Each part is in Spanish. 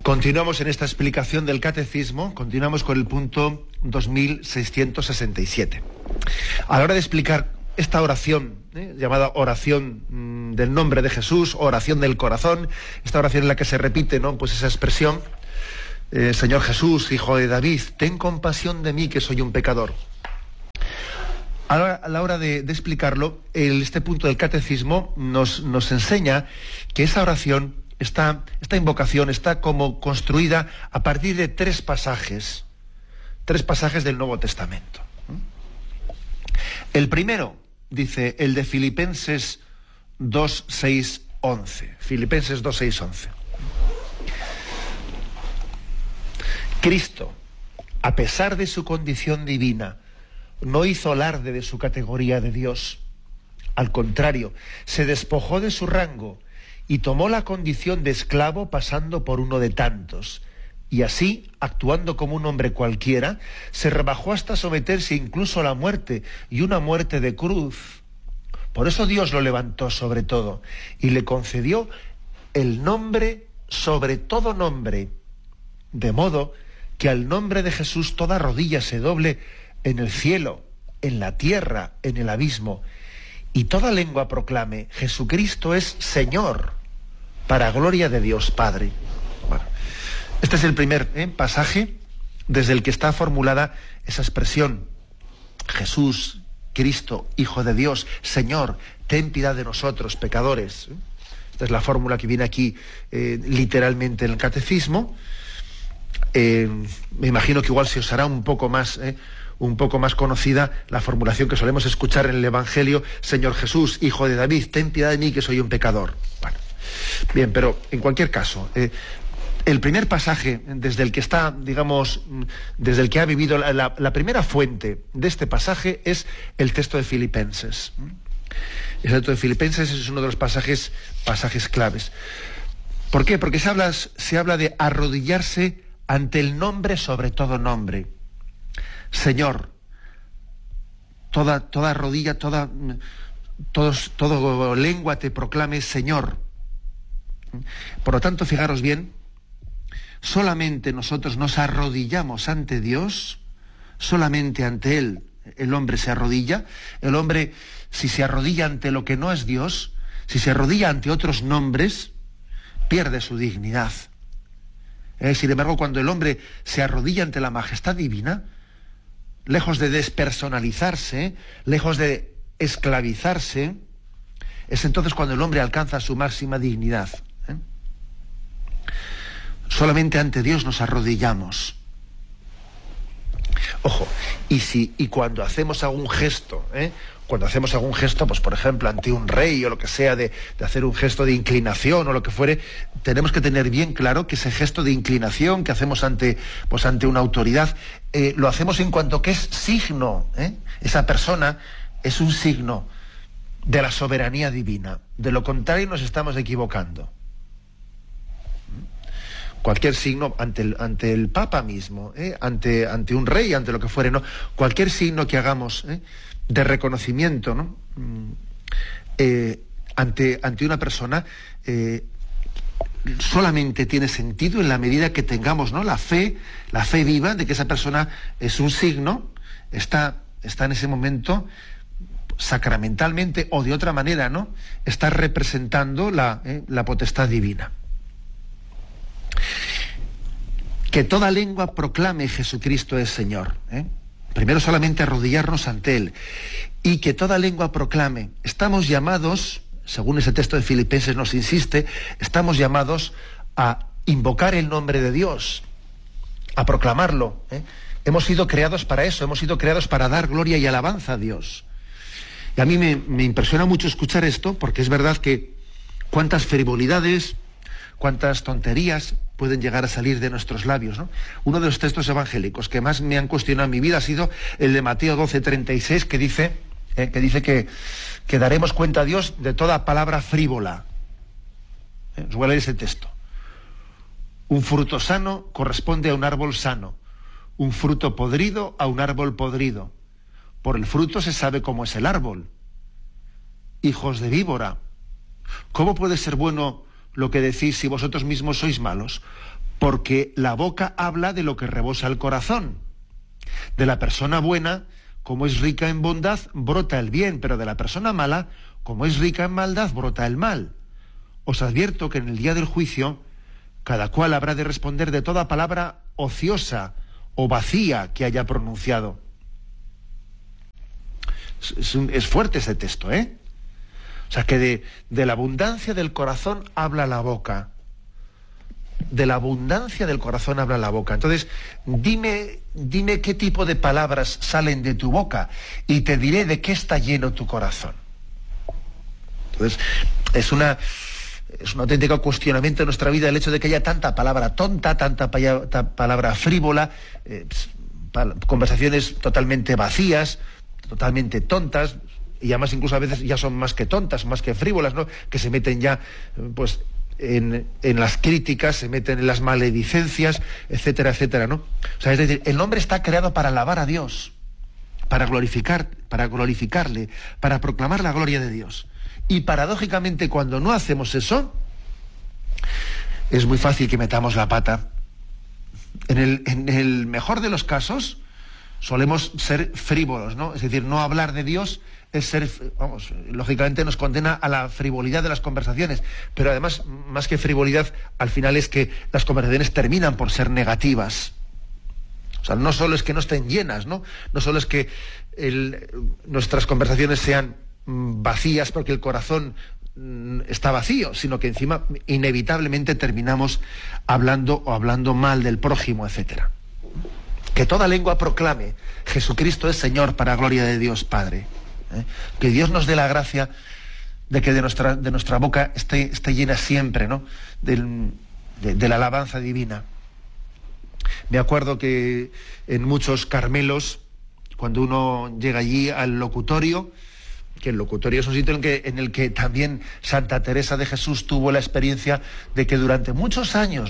Continuamos en esta explicación del Catecismo, continuamos con el punto 2667. A la hora de explicar esta oración, llamada oración del nombre de Jesús, oración del corazón, esta oración en la que se repite, ¿no?, pues esa expresión, Señor Jesús, Hijo de David, ten compasión de mí que soy un pecador. A la hora de explicarlo, este punto del Catecismo nos enseña que esa oración, esta invocación está como construida a partir de tres pasajes del Nuevo Testamento. El primero, dice, el de Filipenses 2, 6, 11. Filipenses 2, 6, 11. Cristo, a pesar de su condición divina, no hizo alarde de su categoría de Dios. Al contrario, se despojó de su rango y tomó la condición de esclavo pasando por uno de tantos. Y así, actuando como un hombre cualquiera, se rebajó hasta someterse incluso a la muerte, y una muerte de cruz. Por eso Dios lo levantó sobre todo y le concedió el nombre sobre todo nombre, de modo que al nombre de Jesús toda rodilla se doble en el cielo, en la tierra, en el abismo, y toda lengua proclame, Jesucristo es Señor, para gloria de Dios Padre. Bueno, este es el primer pasaje desde el que está formulada esa expresión, Jesús, Cristo, Hijo de Dios, Señor, ten piedad de nosotros, pecadores. Esta es la fórmula que viene aquí literalmente en el Catecismo. Me imagino que igual se os hará un poco más conocida la formulación que solemos escuchar en el Evangelio, Señor Jesús, Hijo de David, ten piedad de mí que soy un pecador. Bueno, bien, pero en cualquier caso, el primer pasaje desde el que está, digamos, desde el que ha vivido la primera fuente de este pasaje es el texto de Filipenses. El texto de Filipenses es uno de los pasajes claves. ¿Por qué? Porque se habla de arrodillarse ante el nombre sobre todo nombre. Señor, toda rodilla, toda lengua te proclame Señor. Por lo tanto, fijaros bien, solamente nosotros nos arrodillamos ante Dios, solamente ante Él el hombre se arrodilla. El hombre, si se arrodilla ante lo que no es Dios, si se arrodilla ante otros nombres, pierde su dignidad. Sin embargo, cuando el hombre se arrodilla ante la majestad divina, lejos de despersonalizarse, lejos de esclavizarse, es entonces cuando el hombre alcanza su máxima dignidad. Solamente ante Dios nos arrodillamos. Ojo, y cuando hacemos algún gesto, pues por ejemplo ante un rey o lo que sea, de hacer un gesto de inclinación o lo que fuere, tenemos que tener bien claro que ese gesto de inclinación que hacemos ante una autoridad, lo hacemos en cuanto que es signo, esa persona es un signo de la soberanía divina. De lo contrario nos estamos equivocando. Cualquier signo ante el Papa mismo, ante un rey, ante lo que fuere, ¿no? Cualquier signo que hagamos de reconocimiento, ¿no? Ante una persona, solamente tiene sentido en la medida que tengamos, ¿no?, la fe viva de que esa persona es un signo, está en ese momento sacramentalmente o de otra manera, ¿no?, está representando la potestad divina. Que toda lengua proclame Jesucristo es Señor. Primero solamente arrodillarnos ante Él. Y que toda lengua proclame. Estamos llamados, según ese texto de Filipenses nos insiste, estamos llamados a invocar el nombre de Dios, a proclamarlo. Hemos sido creados para eso, hemos sido creados para dar gloria y alabanza a Dios. Y a mí me impresiona mucho escuchar esto, porque es verdad que cuántas frivolidades, cuántas tonterías pueden llegar a salir de nuestros labios, ¿no? Uno de los textos evangélicos que más me han cuestionado en mi vida ha sido el de Mateo 12:36, que dice que daremos cuenta a Dios de toda palabra frívola. Os voy a leer ese texto. Un fruto sano corresponde a un árbol sano, un fruto podrido a un árbol podrido. Por el fruto se sabe cómo es el árbol. Hijos de víbora, ¿cómo puede ser bueno lo que decís si vosotros mismos sois malos? porque la boca habla de lo que rebosa el corazón. De la persona buena, como es rica en bondad, brota el bien, pero de la persona mala, como es rica en maldad, brota el mal. Os advierto que en el día del juicio, cada cual habrá de responder de toda palabra ociosa o vacía que haya pronunciado. Es fuerte ese texto, ¿eh? O sea, que de la abundancia del corazón habla la boca. De la abundancia del corazón habla la boca. Entonces, dime qué tipo de palabras salen de tu boca y te diré de qué está lleno tu corazón. Entonces, es un auténtico cuestionamiento en nuestra vida el hecho de que haya tanta palabra tonta, tanta palabra frívola, conversaciones totalmente vacías, totalmente tontas, y además incluso a veces ya son más que tontas, más que frívolas, ¿no? Que se meten ya, pues, en las críticas, se meten en las maledicencias, etcétera, etcétera, ¿no? O sea, es decir, el hombre está creado para alabar a Dios, para glorificarle, para proclamar la gloria de Dios. Y paradójicamente, cuando no hacemos eso, es muy fácil que metamos la pata. En el mejor de los casos, solemos ser frívolos, ¿no? Es decir, no hablar de Dios es ser, lógicamente nos condena a la frivolidad de las conversaciones, pero además, más que frivolidad, al final es que las conversaciones terminan por ser negativas. O sea, no solo es que no estén llenas, ¿no? No solo es que nuestras conversaciones sean vacías porque el corazón está vacío, sino que encima inevitablemente terminamos hablando mal del prójimo, etcétera. Que toda lengua proclame: Jesucristo es Señor, para gloria de Dios Padre. Que Dios nos dé la gracia de que de nuestra boca esté llena siempre, ¿no? de la alabanza divina. Me acuerdo que en muchos Carmelos, cuando uno llega allí al locutorio, que el locutorio es un sitio en el que también Santa Teresa de Jesús tuvo la experiencia de que durante muchos años,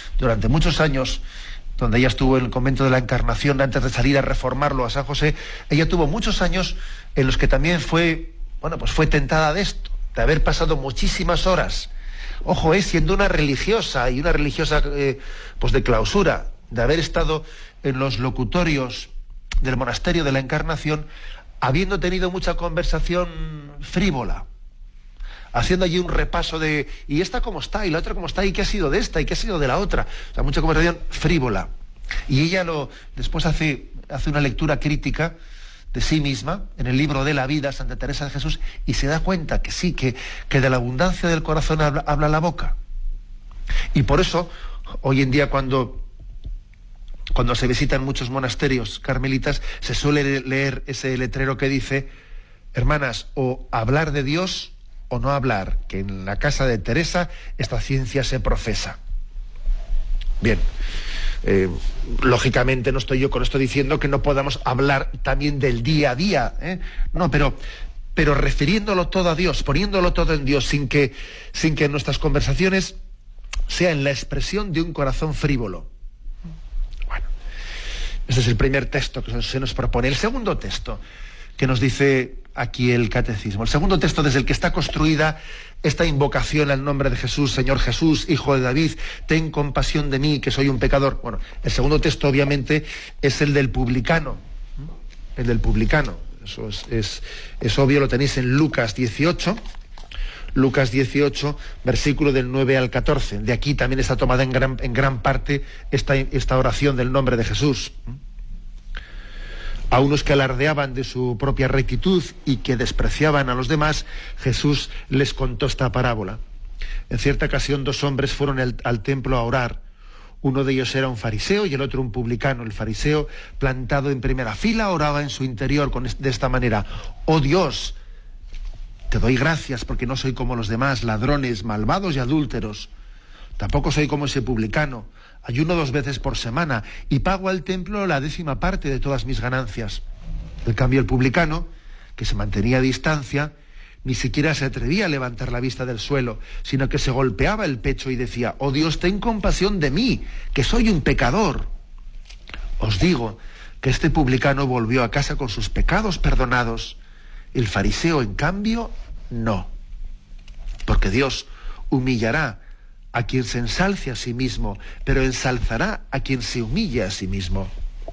donde ella estuvo en el convento de la Encarnación antes de salir a reformarlo a San José, ella tuvo muchos años en los que también fue tentada de esto, de haber pasado muchísimas horas, siendo una religiosa, y una religiosa pues de clausura, de haber estado en los locutorios del monasterio de la Encarnación, habiendo tenido mucha conversación frívola, haciendo allí un repaso de ¿y esta cómo está? ¿Y la otra cómo está? ¿Y qué ha sido de esta? ¿Y qué ha sido de la otra? O sea, mucha conversación frívola. Y ella después hace una lectura crítica de sí misma en el libro de la vida, Santa Teresa de Jesús, y se da cuenta que sí, que de la abundancia del corazón habla la boca. Y por eso, hoy en día, cuando se visitan muchos monasterios carmelitas, se suele leer ese letrero que dice: hermanas, o hablar de Dios o no hablar, que en la casa de Teresa esta ciencia se profesa. Bien, lógicamente no estoy yo con esto diciendo que no podamos hablar también del día a día, no, pero refiriéndolo todo a Dios, poniéndolo todo en Dios, sin que nuestras conversaciones sean la expresión de un corazón frívolo. Bueno, ese es el primer texto que se nos propone. El segundo texto que nos dice aquí el catecismo, el segundo texto desde el que está construida esta invocación al nombre de Jesús: Señor Jesús, Hijo de David, ten compasión de mí, que soy un pecador. Bueno, el segundo texto obviamente es el del publicano. Eso es obvio, lo tenéis en Lucas 18, versículo del 9 al 14. De aquí también está tomada en gran parte esta oración del nombre de Jesús. A unos que alardeaban de su propia rectitud y que despreciaban a los demás, Jesús les contó esta parábola. En cierta ocasión 2 hombres fueron al templo a orar. Uno de ellos era un fariseo y el otro un publicano. El fariseo, plantado en primera fila, oraba en su interior de esta manera: oh Dios, te doy gracias porque no soy como los demás, ladrones, malvados y adúlteros. Tampoco soy como ese publicano. Ayuno 2 veces por semana y pago al templo la 10ª parte de todas mis ganancias. En cambio, el publicano, que se mantenía a distancia, ni siquiera se atrevía a levantar la vista del suelo, sino que se golpeaba el pecho y decía: oh Dios, ten compasión de mí, que soy un pecador. Os digo que este publicano volvió a casa con sus pecados perdonados. El fariseo, en cambio, no. Porque Dios humillará a quien se ensalce a sí mismo, pero ensalzará a quien se humilla a sí mismo.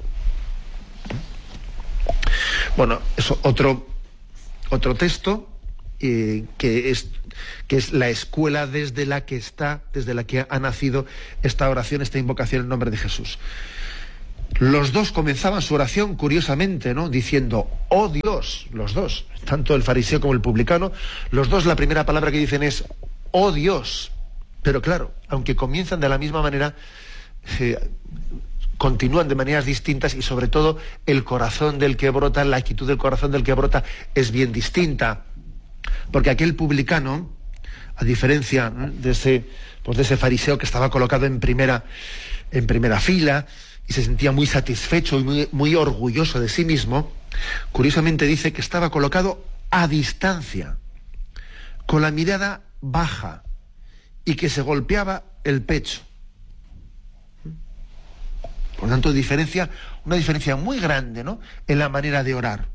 Bueno, eso otro texto que es la escuela desde la que ha nacido esta oración, esta invocación en nombre de Jesús. Los dos comenzaban su oración curiosamente, ¿no? Diciendo, oh Dios, los dos, tanto el fariseo como el publicano, los dos la primera palabra que dicen es, oh Dios. Pero claro, aunque comienzan de la misma manera, continúan de maneras distintas y sobre todo el corazón del que brota, la actitud del corazón del que brota es bien distinta. Porque aquel publicano, a diferencia, ¿no?, de ese fariseo que estaba colocado en primera fila y se sentía muy satisfecho y muy orgulloso de sí mismo, curiosamente dice que estaba colocado a distancia, con la mirada baja y que se golpeaba el pecho. Por tanto, una diferencia muy grande, ¿no?, en la manera de orar.